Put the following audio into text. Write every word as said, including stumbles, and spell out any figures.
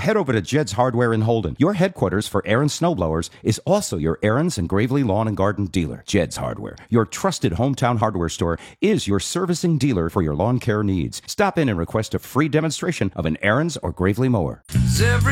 head over to Jed's Hardware in Holden. Your headquarters for Aaron's snowblowers is also your Aaron's and Gravely Lawn and Garden dealer. Jed's Hardware, your trusted hometown hardware store, is your servicing dealer for your lawn care needs. Stop in and request a free demonstration of an Aaron's or Gravely mower. Every